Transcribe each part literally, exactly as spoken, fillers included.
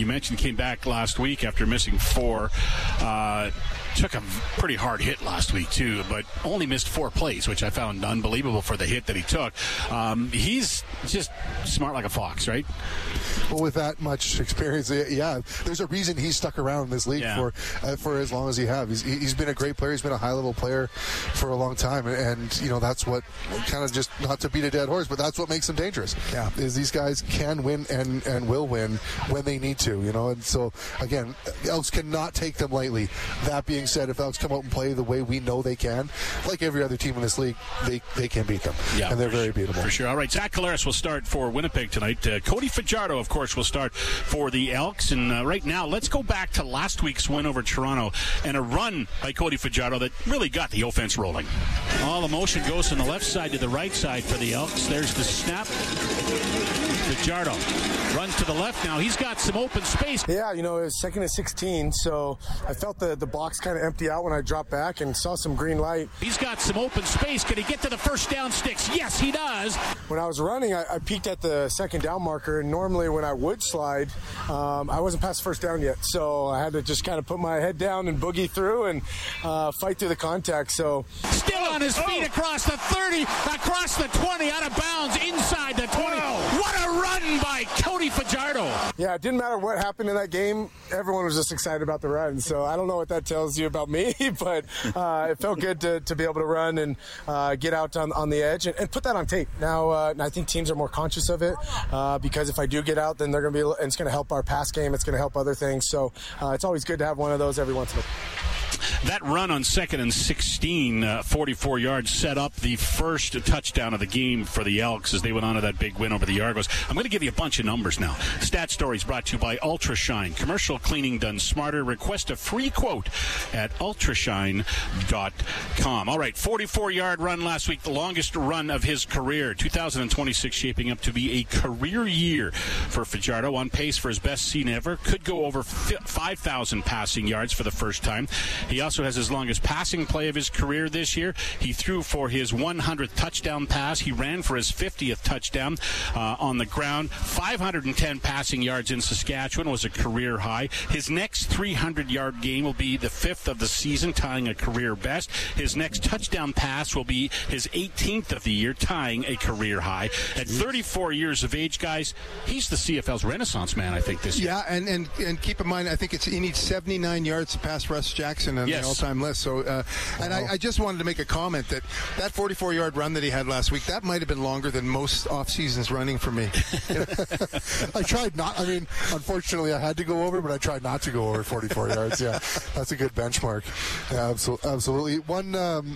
mentioned, came back last week after missing four. Uh, took a pretty hard hit last week, too, but only missed four plays, which I found unbelievable for the hit that he took. Um, he's just smart like a fox, right? Well, with that much experience, yeah, there's a reason he's stuck around in this league yeah. for uh, for as long as he has. He's, he's been a great player. He's been a high-level player for a long time, and, you know, that's what kind of just, not to beat a dead horse, but that's what makes him dangerous. Yeah. Is these guys can win and, and will win when they need to, you know, and so, again, Elks cannot take them lightly. That being said, if Elks come out and play the way we know they can, like every other team in this league, they, they can beat them, yeah, and they're very beatable. For sure. All right, Zach Collaros will start for Winnipeg tonight. Uh, Cody Fajardo, of course, will start for the Elks, and uh, right now, let's go back to last week's win over Toronto and a run by Cody Fajardo that really got the offense rolling. All the motion goes from the left side to the right side for the Elks. There's the snap. Fajardo runs to the left now. He's got some open space. Yeah, you know, it was second and sixteen, so I felt the, the box kind of empty out when I dropped back and saw some green light. He's got some open space. Can he get to the first down sticks? Yes, he does. When I was running, I, I peeked at the second down marker, and normally when I would slide, um, I wasn't past first down yet, so I had to just kind of put my head down and boogie through and uh, fight through the contact. So still on his feet, across the thirty, across the twenty, out of bounds, inside the twenty. Wow. What a run by Cody Fajardo. Yeah, it didn't matter what happened in that game. Everyone was just excited about the run. So I don't know what that tells you about me, but uh, it felt good to, to be able to run and uh, get out on, on the edge and, and put that on tape. Now, uh, I think teams are more conscious of it uh, because if I do get out, then they're going to be, and it's going to help our pass game. It's going to help other things. So uh, it's always good to have one of those every once in a while. That run on second and sixteen, uh, forty-four yards, set up the first touchdown of the game for the Elks as they went on to that big win over the Argos. I'm going to give you a bunch of numbers now. Stat Stories brought to you by Ultrashine. Commercial cleaning done smarter. Request a free quote at ultrashine dot com. All right, forty-four-yard run last week, the longest run of his career. two thousand twenty-six shaping up to be a career year for Fajardo, on pace for his best season ever. Could go over five thousand passing yards for the first time. He also has his longest passing play of his career this year. He threw for his one hundredth touchdown pass. He ran for his fiftieth touchdown uh, on the ground. five hundred ten passing yards in Saskatchewan was a career high. His next three hundred-yard game will be the fifth of the season, tying a career best. His next touchdown pass will be his eighteenth of the year, tying a career high. At thirty-four years of age, guys, he's the C F L's Renaissance man, I think, this year. Yeah, and, and, and keep in mind, I think it's he needs seventy-nine yards to pass Russ Jackson on yes. the all-time list. So, uh, and I, I just wanted to make a comment that that forty-four-yard run that he had last week, that might have been longer than most off-seasons running for me. I tried not. I mean, unfortunately, I had to go over, but I tried not to go over forty-four yards. Yeah, that's a good benchmark. Yeah, absolutely. absolutely. One. Um,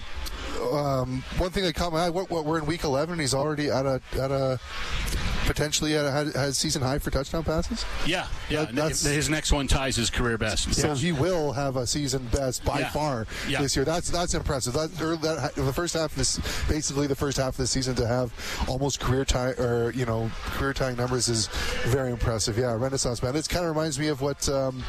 Um, one thing that caught my eye, what, what, we're in week eleven, and he's already at a at a potentially at a, had, had season high for touchdown passes. Yeah, yeah. That, that's, his next one ties his career best. So yeah. he will have a season best by yeah. far yeah. this year. That's that's impressive. That, that the first half of this, basically the first half of the season, to have almost career tie or you know career tying numbers is very impressive. Yeah, Renaissance man. It kind of reminds me of what um,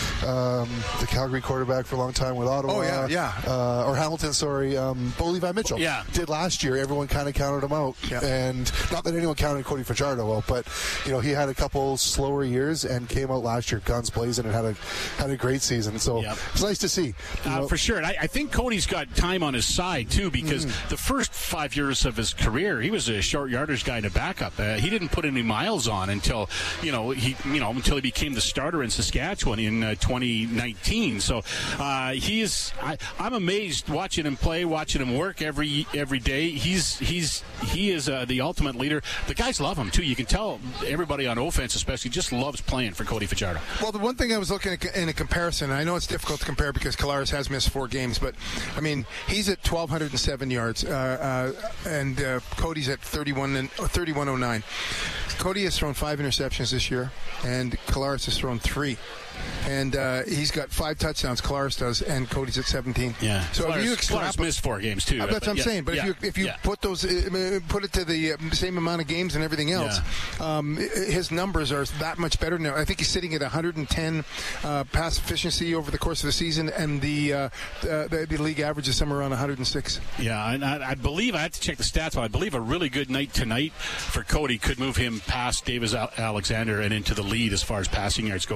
um, the Calgary quarterback for a long time with Ottawa. Oh yeah, yeah. Uh, or Hamilton, sorry. Um, Bo Levi Mitchell yeah. did last year. Everyone kind of counted him out, yeah. and not that anyone counted Cody Fajardo out, but you know he had a couple slower years and came out last year guns blazing and had a had a great season. So yep. it's nice to see. Uh, for sure, and I, I think Cody's got time on his side too, because mm-hmm. the first five years of his career, he was a short yardage guy and a backup. Uh, he didn't put any miles on until you know he you know until he became the starter in Saskatchewan in uh, twenty nineteen. So uh, he is. I, I'm amazed watching him play, watching him work every every day. He's he's he is uh, the ultimate leader. The guys love him too. You can tell everybody on offense, especially, just loves playing for Cody Fajardo. Well, the one thing I was looking at in a comparison, and I know it's difficult to compare because Collaros has missed four games, but I mean he's at twelve oh seven yards, uh, uh, and uh, Cody's at thirty-one and thirty-one oh nine. Cody has thrown five interceptions this year, and Collaros has thrown three. And uh, he's got five touchdowns, Collaros does, and Cody's at seventeen. Yeah. So Collaros, if you extrapolate, missed four games too. Uh, that's what I'm yeah, saying. But yeah, if you if you yeah. put those uh, put it to the uh, same amount of games and everything else, yeah. um, his numbers are that much better now. I think he's sitting at one hundred ten uh, pass efficiency over the course of the season, and the uh, the, the league average is somewhere around one hundred six. Yeah, and I, I believe I have to check the stats, but I believe a really good night tonight for Cody could move him past Davis Alexander and into the lead as far as passing yards go.